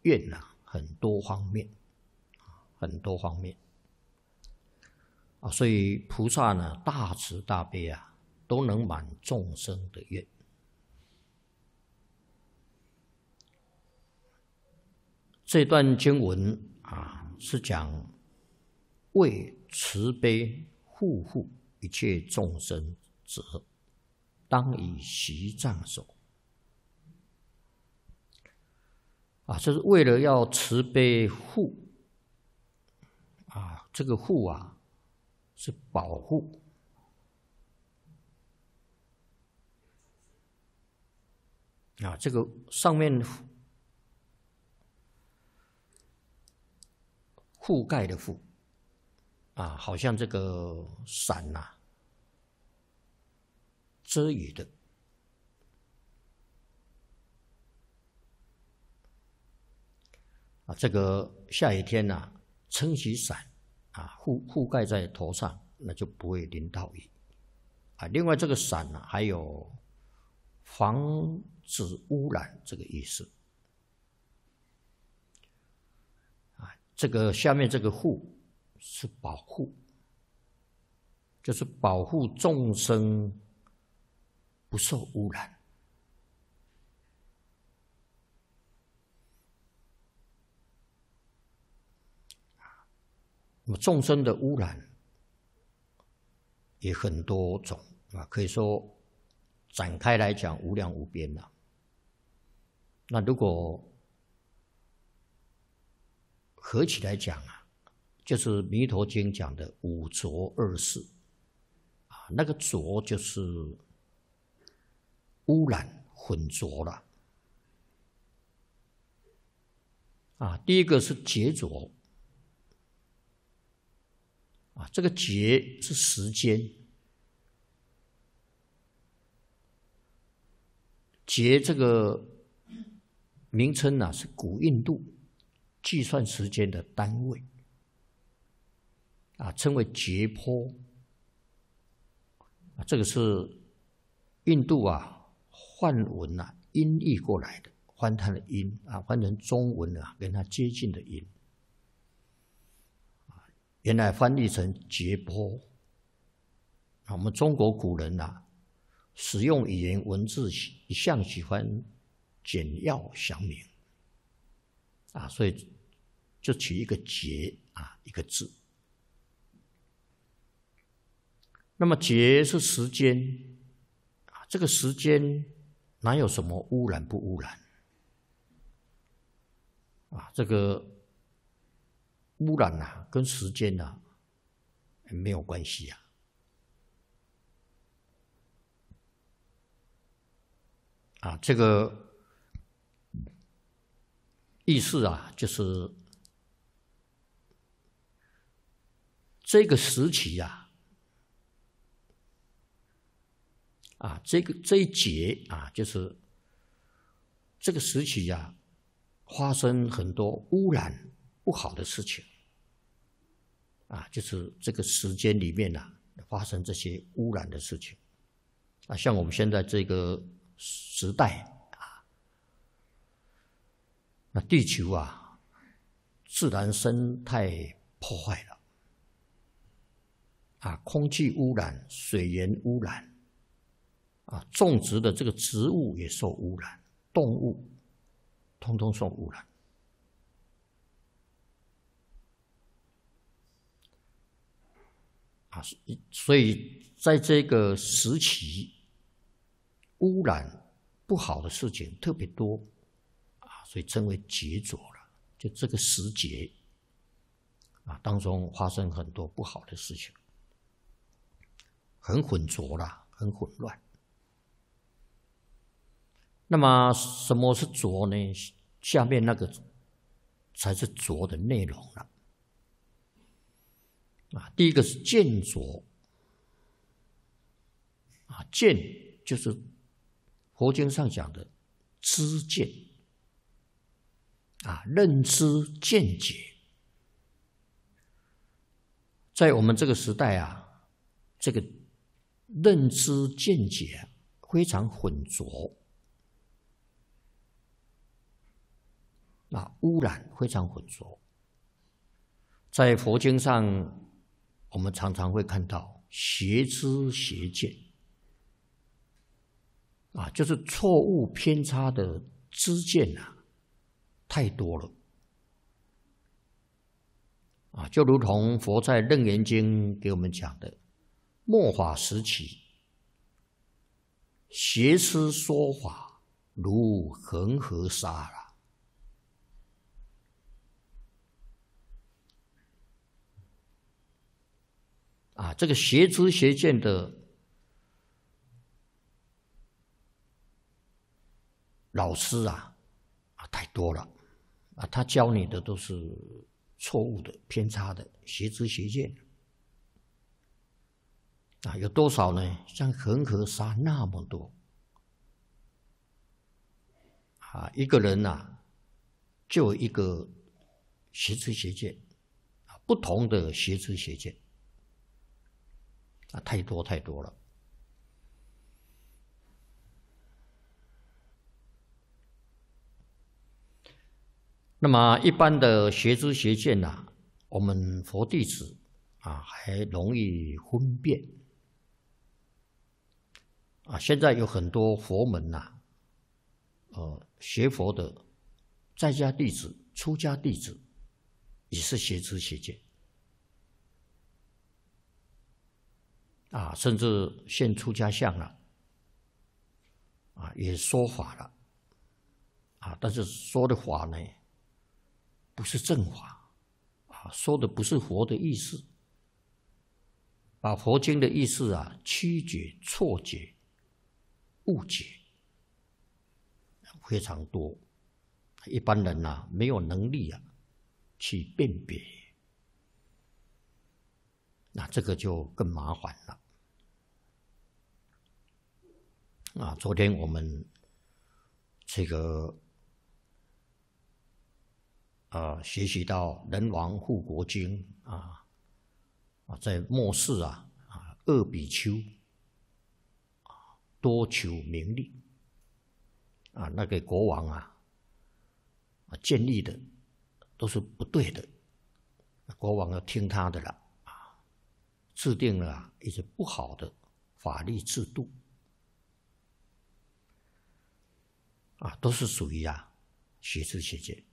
愿啊，很多方面，很多方面啊，所以菩萨呢，大慈大悲啊，都能满众生的愿。这段经文啊，是讲为慈悲护护一切众生者，当以习藏手。啊，这是为了要慈悲护啊，这个护啊是保护啊，这个上面覆盖的覆啊，好像这个伞呐，遮雨的。啊，这个下雨天呐，撑起伞啊，覆盖在头上，那就不会淋到雨啊。另外，这个伞呢，还有防止污染这个意思啊。这个下面这个护是保护，就是保护众生不受污染。那么众生的污染也很多种啊，可以说展开来讲无量无边了。那如果合起来讲啊，就是《弥陀经》讲的五浊恶世啊，那个浊就是污染混浊了啊。第一个是劫浊。啊，这个劫是时间，劫这个名称呢，是古印度计算时间的单位，啊，称为劫波。啊，这个是印度啊梵文啊音译过来的，翻它的音啊，翻成中文啊，跟它接近的音。原来翻译成劫波，我们中国古人啊，使用语言文字一向喜欢简要详明，啊，所以就取一个劫啊一个字。那么劫是时间啊，这个时间哪有什么污染不污染啊？这个污染啊，跟时间啊没有关系啊。啊，这个意思啊，就是这个时期啊，这一节啊，就是这个时期啊，发生很多污染不好的事情。啊，就是这个时间里面啊，发生这些污染的事情啊，像我们现在这个时代啊，那地球啊，自然生态破坏了啊，空气污染、水源污染啊，种植的这个植物也受污染，动物通通受污染。啊，所以在这个时期，污染不好的事情特别多啊，所以称为劫浊了。就这个时节啊，当中发生很多不好的事情，很混浊啦，很混乱。那么什么是浊呢？下面那个才是浊的内容了。啊，第一个是见浊，啊，见就是佛经上讲的知见，啊，认知见解，在我们这个时代啊，这个认知见解非常混浊， 污染非常浑浊。在佛经上，我们常常会看到邪知邪见，就是错误偏差的知见太多了。就如同佛在《楞严经》给我们讲的，末法时期，邪师说法如恒河沙了。这个邪知邪见的老师太多了他教你的都是错误的、偏差的、邪知邪见有多少呢？像恒河沙那么多一个人就有一个邪知邪见不同的邪知邪见太多太多了。那么一般的邪知邪见我们佛弟子还容易分辨现在有很多佛门学佛的在家弟子、出家弟子也是邪知邪见甚至现出家相了也说法了但是说的法呢不是正法说的不是佛的意思，把佛经的意思曲解、错解、误解非常多，一般人没有能力去辨别，那这个就更麻烦了昨天我们这个学习到《人王护国经》在末世恶比丘多求名利那个国王建立的都是不对的，国王要听他的了制定了一些不好的法律制度都是属于邪知邪见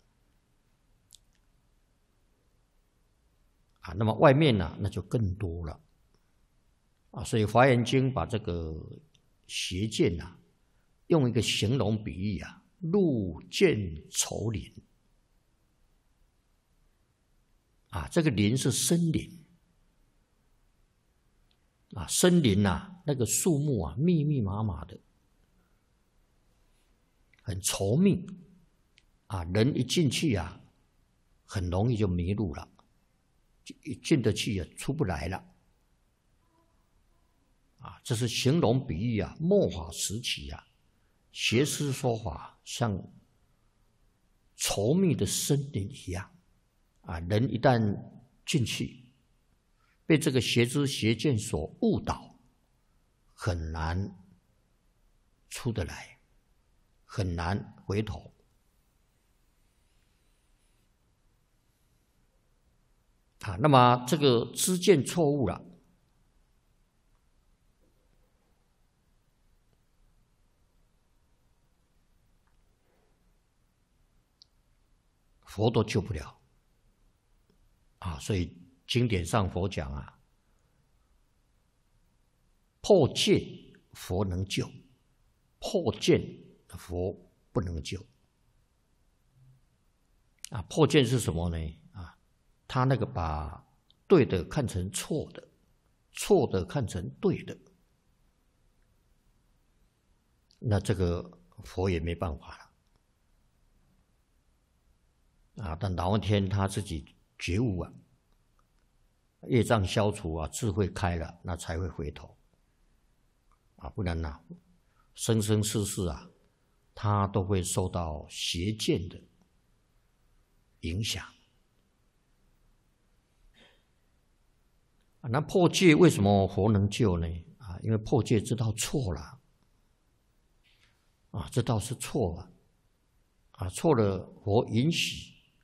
那么外面那就更多了所以《华严经》把这个邪见用一个形容比喻路见稠林这个林是森林森林那个树木密密麻麻的，很稠密人一进去很容易就迷路了，一进得去出不来了这是形容比喻末法时期邪师说法像稠密的森林一样人一旦进去，被这个邪知邪见所误导，很难出得来，很难回头那么这个知见错误了，佛都救不了所以经典上佛讲破戒佛能救，破见佛不能救破见是什么呢？他那个把对的看成错的，错的看成对的，那这个佛也没办法了但老天他自己觉悟业障消除智慧开了，那才会回头不然生生世世他都会受到邪见的影响那破戒为什么佛能救呢？因为破戒知道错了知道是错了错了佛允许